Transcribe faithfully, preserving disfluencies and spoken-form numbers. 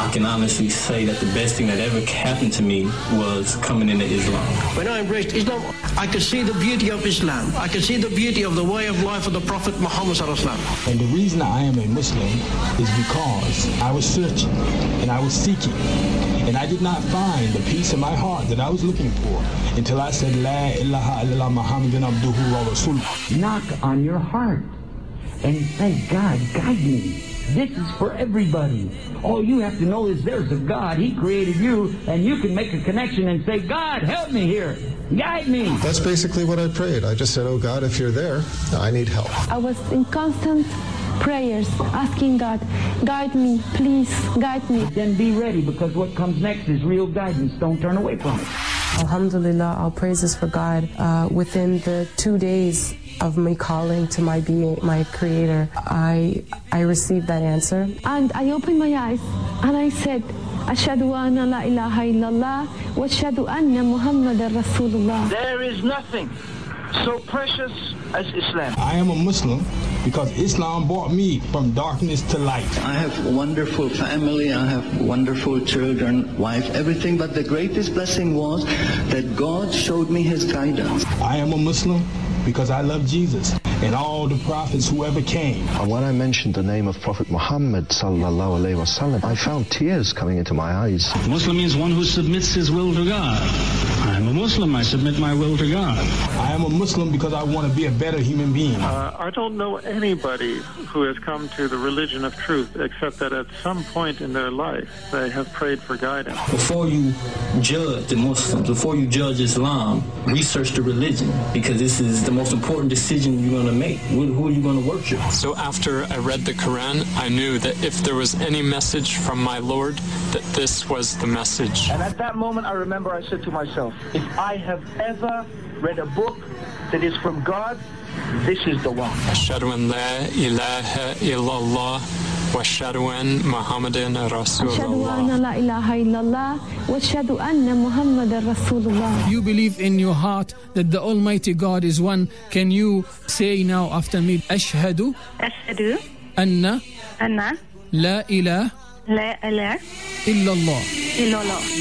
I can honestly say that the best thing that ever happened to me was coming into Islam. When I embraced Islam, I could see the beauty of Islam. I could see the beauty of the way of life of the Prophet Muhammad sallallahu alaihi wasallam. And the reason I am a Muslim is because I was searching and I was seeking. And I did not find the peace in my heart that I was looking for until I said, La ilaha illallah Muhammadan abduhu wa rasuluh. Knock on your heart and say, God, guide me. This is for everybody. All you have to know is there's a God. He created you, and you can make a connection and say, God, help me here. Guide me. That's basically what I prayed. I just said, oh, God, if you're there, I need help. I was in constant prayers, asking God, guide me, please, guide me. Then be ready, because what comes next is real guidance. Don't turn away from it. Alhamdulillah, all praises for God. Uh, within the two days of me calling to my being, my Creator, I I received that answer. And I opened my eyes and I said, Ashhadu anna la ilaha illallah wa ashhadu anna Muhammadan Rasulullah. There is nothing so precious as Islam. I am a Muslim because Islam brought me from darkness to light. I have a wonderful family, I have wonderful children, wife, everything, but the greatest blessing was that God showed me His guidance. I am a Muslim because I love Jesus and all the prophets who ever came. And when I mentioned the name of Prophet Muhammad sallallahu alaihi wasallam, I found tears coming into my eyes. Muslim means one who submits his will to God. I'm a Muslim, I submit my will to God. I am a Muslim because I want to be a better human being. Uh, I don't know anybody who has come to the religion of truth except that at some point in their life they have prayed for guidance. Before you judge the Muslims, before you judge Islam, research the religion, because this is the most important decision you're going to make. Who, who are you going to worship? So after I read the Quran, I knew that if there was any message from my Lord, that this was the message. And at that moment, I remember I said to myself, if I have ever read a book that is from God, this is the one. Ashhadu an la ilaha illallah wa ashhadu an Muhammadan Rasulullah. Ashhadu anna la ilaha illallah wa ashhadu anna Muhammadan Rasulullah. You believe in your heart that the Almighty God is one. Can you say now after me, Ashhadu Ashhadu anna anna la ilaha la ilaha illallah illallah.